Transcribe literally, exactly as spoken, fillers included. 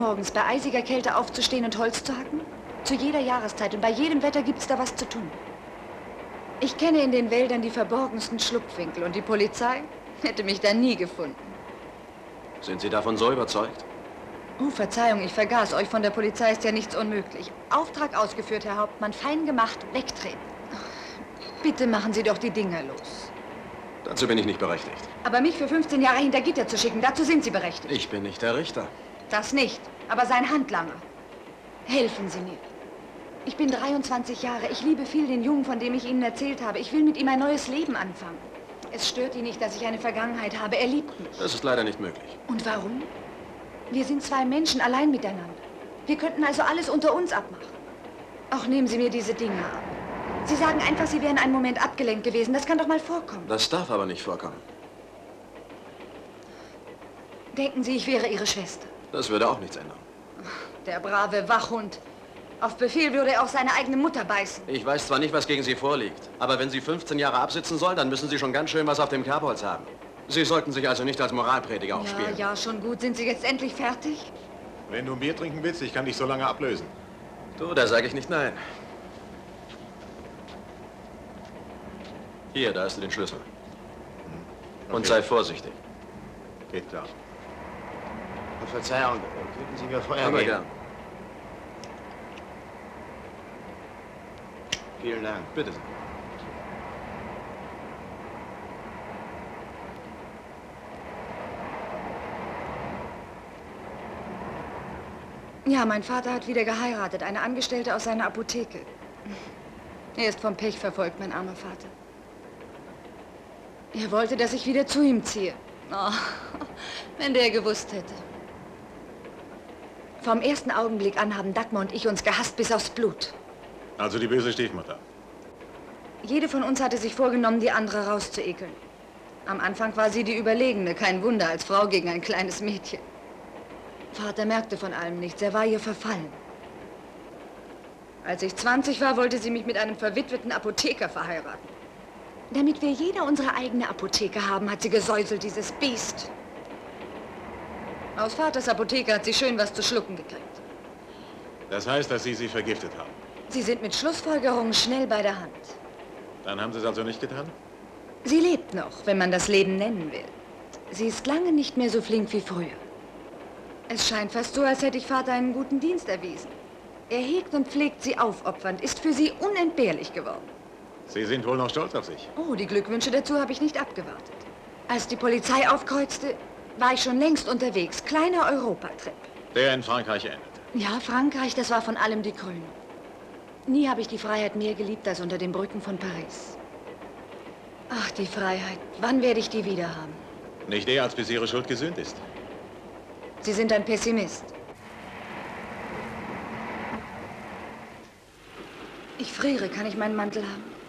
Morgens bei eisiger Kälte aufzustehen und Holz zu hacken? Zu jeder Jahreszeit und bei jedem Wetter gibt es da was zu tun. Ich kenne in den Wäldern die verborgensten Schlupfwinkel und die Polizei hätte mich da nie gefunden. Sind Sie davon so überzeugt? Oh, Verzeihung, ich vergaß. Euch von der Polizei ist ja nichts unmöglich. Auftrag ausgeführt, Herr Hauptmann. Fein gemacht. Wegtreten. Bitte machen Sie doch die Dinger los. Dazu bin ich nicht berechtigt. Aber mich für fünfzehn Jahre hinter Gitter zu schicken, dazu sind Sie berechtigt. Ich bin nicht der Richter. Das nicht, aber sein Handlanger. Helfen Sie mir. Ich bin dreiundzwanzig Jahre. Ich liebe viel den Jungen, von dem ich Ihnen erzählt habe. Ich will mit ihm ein neues Leben anfangen. Es stört ihn nicht, dass ich eine Vergangenheit habe. Er liebt mich. Das ist leider nicht möglich. Und warum? Wir sind zwei Menschen allein miteinander. Wir könnten also alles unter uns abmachen. Auch nehmen Sie mir diese Dinge ab. Sie sagen einfach, Sie wären einen Moment abgelenkt gewesen. Das kann doch mal vorkommen. Das darf aber nicht vorkommen. Denken Sie, ich wäre Ihre Schwester? Das würde auch nichts ändern. Der brave Wachhund. Auf Befehl würde er auch seine eigene Mutter beißen. Ich weiß zwar nicht, was gegen Sie vorliegt, aber wenn Sie fünfzehn Jahre absitzen sollen, dann müssen Sie schon ganz schön was auf dem Kerbholz haben. Sie sollten sich also nicht als Moralprediger aufspielen. Ja, ja, schon gut. Sind Sie jetzt endlich fertig? Wenn du ein Bier trinken willst, ich kann dich so lange ablösen. Du, da sage ich nicht nein. Hier, da hast du den Schlüssel. Okay. Und sei vorsichtig. Geht klar. Verzeihung, könnten Sie mir vorher Aber geben? gern. Vielen Dank. Bitte sehr. Ja, mein Vater hat wieder geheiratet. Eine Angestellte aus seiner Apotheke. Er ist vom Pech verfolgt, mein armer Vater. Er wollte, dass ich wieder zu ihm ziehe. Oh, wenn der gewusst hätte. Vom ersten Augenblick an haben Dagmar und ich uns gehasst bis aufs Blut. Also die böse Stiefmutter. Jede von uns hatte sich vorgenommen, die andere rauszuekeln. Am Anfang war sie die Überlegene, kein Wunder, als Frau gegen ein kleines Mädchen. Vater merkte von allem nichts, er war ihr verfallen. Als ich zwanzig war, wollte sie mich mit einem verwitweten Apotheker verheiraten. Damit wir jeder unsere eigene Apotheke haben, hat sie gesäuselt, dieses Biest. Aus Vaters Apotheke hat sie schön was zu schlucken gekriegt. Das heißt, dass Sie sie vergiftet haben. Sie sind mit Schlussfolgerungen schnell bei der Hand. Dann haben Sie es also nicht getan? Sie lebt noch, wenn man das Leben nennen will. Sie ist lange nicht mehr so flink wie früher. Es scheint fast so, als hätte ich Vater einen guten Dienst erwiesen. Er hegt und pflegt sie aufopfernd, ist für sie unentbehrlich geworden. Sie sind wohl noch stolz auf sich. Oh, die Glückwünsche dazu habe ich nicht abgewartet. Als die Polizei aufkreuzte, war ich schon längst unterwegs. Kleiner Europatrip. Der in Frankreich endete. Ja, Frankreich, das war von allem die Krönung. Nie habe ich die Freiheit mehr geliebt als unter den Brücken von Paris. Ach, die Freiheit. Wann werde ich die wieder haben? Nicht eher, als bis Ihre Schuld gesühnt ist. Sie sind ein Pessimist. Ich friere. Kann ich meinen Mantel haben?